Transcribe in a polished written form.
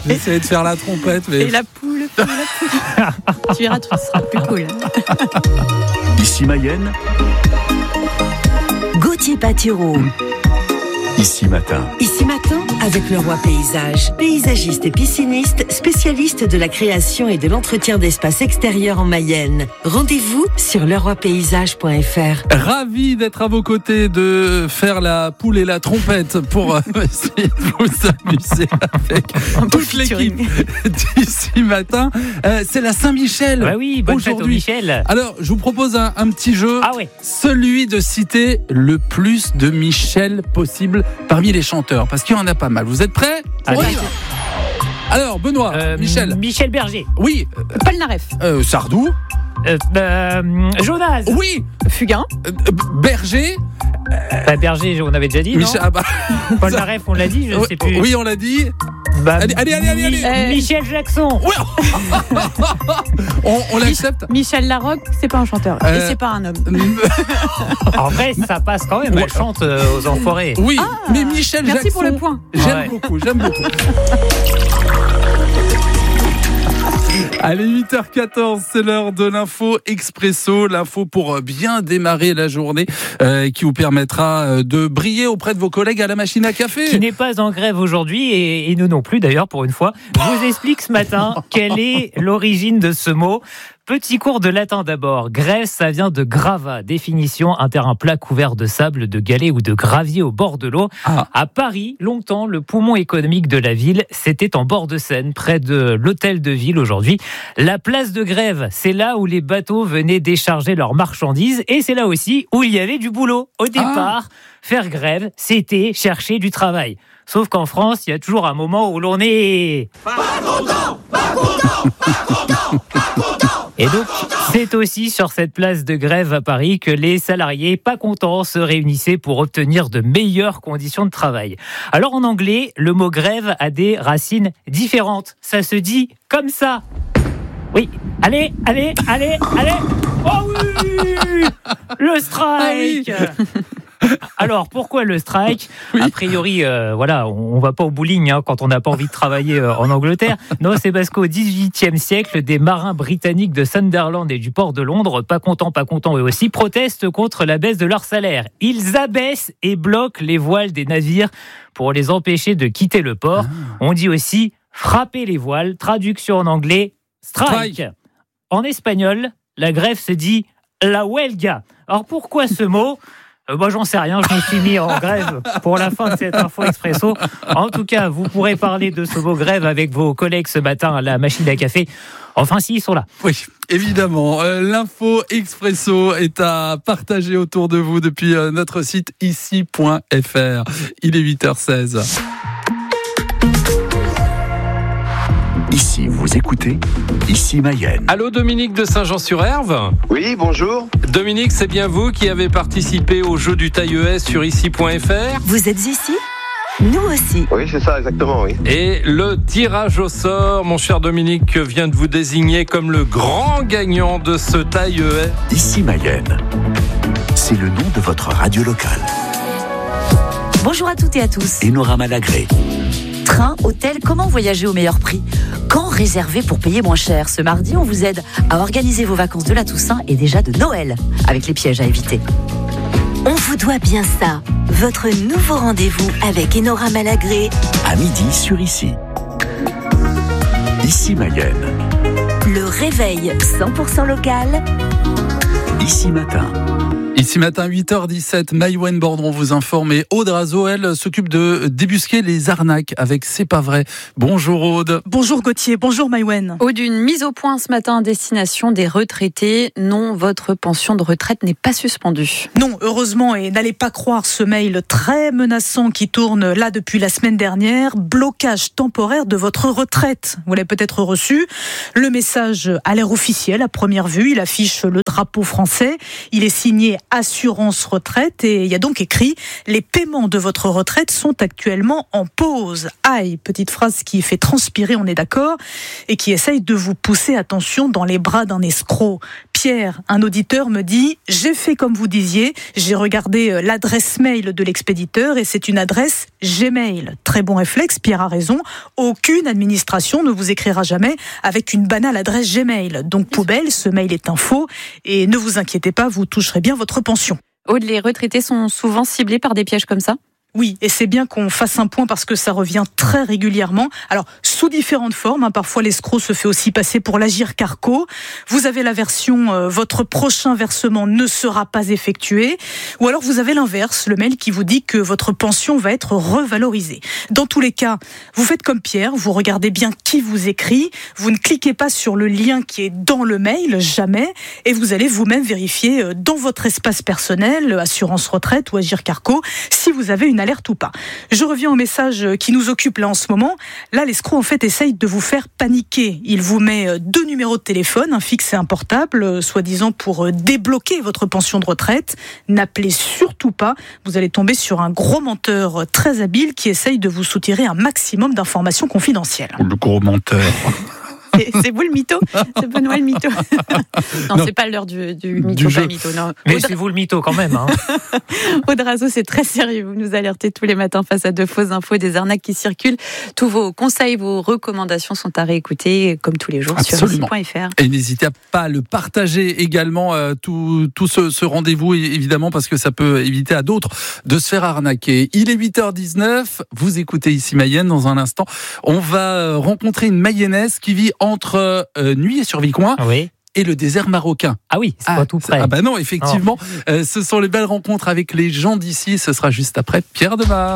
J'essayais de faire la trompette, mais... Et la poule. Tu verras, tout sera plus cool. Ici Mayenne, Gauthier Patireau. Ici Matin. Ici Matin, avec Leroy Paysage. Paysagiste et pisciniste, spécialiste de la création et de l'entretien d'espaces extérieurs en Mayenne. Rendez-vous sur leroypaysage.fr. Ravi d'être à vos côtés, de faire la poule et la trompette pour essayer de vous amuser avec toute l'équipe d'ici matin. C'est la Saint-Michel. Bah oui, bonne fête au aujourd'hui. Michel. Alors, je vous propose un petit jeu. Ah ouais. Celui de citer le plus de Michel possible parmi les chanteurs, parce qu'il y en a pas mal. Vous êtes prêts ? Allez. On y va. Alors, Benoît, Michel. Michel Berger. Oui. Polnareff. Sardou. Jonas. Oui. Fugain. Berger. Berger, on avait déjà dit, Michel. non Polnareff, on l'a dit, je sais plus. Oui, on l'a dit. Allez. Michel Jackson. Oui. on l'accepte. Michel Larocque, c'est pas un chanteur. Et c'est pas un homme. En vrai, ça passe quand même. Elle chante aux Enfoirés. Oui, mais Michel merci Jackson. pour le point. J'aime beaucoup. Allez, 8h14, c'est l'heure de l'info expresso, l'info pour bien démarrer la journée qui vous permettra de briller auprès de vos collègues à la machine à café. Qui n'est pas en grève aujourd'hui et nous non plus d'ailleurs pour une fois. Je vous explique ce matin quelle est l'origine de ce mot. Petit cours de latin d'abord. Grève, ça vient de grava. Définition, un terrain plat couvert de sable, de galets ou de gravier au bord de l'eau. À Paris, longtemps, le poumon économique de la ville, c'était en bord de Seine, près de l'hôtel de ville aujourd'hui. La place de Grève, c'est là où les bateaux venaient décharger leurs marchandises et c'est là aussi où il y avait du boulot. Au départ, faire grève, c'était chercher du travail. Sauf qu'en France, il y a toujours un moment où l'on est... Pas content. Et donc, c'est aussi sur cette place de grève à Paris que les salariés pas contents se réunissaient pour obtenir de meilleures conditions de travail. Alors en anglais, le mot grève a des racines différentes. Ça se dit comme ça. Oui, allez. Oh oui, le strike. Alors, pourquoi le strike ? A priori, on va pas au bowling quand on n'a pas envie de travailler en Angleterre. Non, c'est parce qu'au XVIIIe siècle, des marins britanniques de Sunderland et du port de Londres, pas contents eux aussi, protestent contre la baisse de leur salaire. Ils abaissent et bloquent les voiles des navires pour les empêcher de quitter le port. On dit aussi frapper les voiles. Traduction en anglais, strike. En espagnol, la grève se dit la huelga. Alors pourquoi ce mot ? J'en sais rien, je me suis mis en grève pour la fin de cette info expresso. En tout cas, vous pourrez parler de ce mot grève avec vos collègues ce matin à la machine à café. Enfin, si, ils sont là. Oui, évidemment. L'info expresso est à partager autour de vous depuis notre site ici.fr. Il est 8h16. Ici, vous écoutez Ici Mayenne. Allô, Dominique de Saint-Jean-sur-Erve ? Oui, bonjour. Dominique, c'est bien vous qui avez participé au jeu du taille ES sur ici.fr ? Vous êtes ici ? Nous aussi. Oui, c'est ça, exactement, oui. Et le tirage au sort, mon cher Dominique, vient de vous désigner comme le grand gagnant de ce taille ES. Ici Mayenne. C'est le nom de votre radio locale. Bonjour à toutes et à tous. Enora Malagré. Train, hôtel, comment voyager au meilleur prix ? Quand réserver pour payer moins cher ? Ce mardi, on vous aide à organiser vos vacances de la Toussaint et déjà de Noël, avec les pièges à éviter. On vous doit bien ça. Votre nouveau rendez-vous avec Enora Malagré. À midi sur Ici. Ici Mayenne. Le réveil 100% local. Ici Matin. Ici matin, 8h17, Maïwen Bordron vous informe et Aude Razo, elle, s'occupe de débusquer les arnaques avec C'est pas vrai. Bonjour Aude. Bonjour Gauthier, bonjour Maïwen. Aude, une mise au point ce matin à destination des retraités. Non, votre pension de retraite n'est pas suspendue. Non, heureusement, et n'allez pas croire ce mail très menaçant qui tourne là depuis la semaine dernière. Blocage temporaire de votre retraite. Vous l'avez peut-être reçu. Le message a l'air officiel à première vue. Il affiche le drapeau français. Il est signé Assurance Retraite. Et il y a donc écrit « Les paiements de votre retraite sont actuellement en pause ». Aïe, petite phrase qui fait transpirer, on est d'accord, et qui essaye de vous pousser, attention, dans les bras d'un escroc. Pierre, un auditeur, me dit « J'ai fait comme vous disiez, j'ai regardé l'adresse mail de l'expéditeur et c'est une adresse Gmail. » Très bon réflexe, Pierre a raison. Aucune administration ne vous écrira jamais avec une banale adresse Gmail. Donc poubelle, ce mail est un faux et ne vous inquiétez pas, vous toucherez bien votre pension. Aude, les retraités sont souvent ciblés par des pièges comme ça ? Oui, et c'est bien qu'on fasse un point parce que ça revient très régulièrement. Alors, sous différentes formes, parfois l'escroc se fait aussi passer pour l'Agirc Arrco. Vous avez la version « Votre prochain versement ne sera pas effectué » ou alors vous avez l'inverse, le mail qui vous dit que votre pension va être revalorisée. Dans tous les cas, vous faites comme Pierre, vous regardez bien qui vous écrit, vous ne cliquez pas sur le lien qui est dans le mail, jamais, et vous allez vous-même vérifier dans votre espace personnel, Assurance Retraite ou Agirc Arrco, si vous avez une alerte ou pas. Je reviens au message qui nous occupe là en ce moment. Là, l'escroc en fait essaye de vous faire paniquer. Il vous met 2 numéros de téléphone, un fixe et un portable, soi-disant pour débloquer votre pension de retraite. N'appelez surtout pas. Vous allez tomber sur un gros menteur très habile qui essaye de vous soutirer un maximum d'informations confidentielles. Le gros menteur. C'est vous le mytho ? C'est Benoît le mytho ? Non, c'est pas l'heure du mytho, pas mytho. Non. Mais c'est vous le mytho quand même. Aude Razo, c'est très sérieux. Vous nous alertez tous les matins face à de fausses infos, des arnaques qui circulent. Tous vos conseils, vos recommandations sont à réécouter, comme tous les jours, Absolument. sur ici.fr. Et n'hésitez pas à le partager également, tout ce rendez-vous, évidemment, parce que ça peut éviter à d'autres de se faire arnaquer. Il est 8h19, vous écoutez ici Mayenne. Dans un instant, on va rencontrer une Mayonnaise qui vit entre Nuit et Survicoin. Oui. Et le désert marocain. Ah oui, c'est pas tout près. Ah bah non, effectivement. Ce sont les belles rencontres avec les gens d'ici. Ce sera juste après Pierre Demar.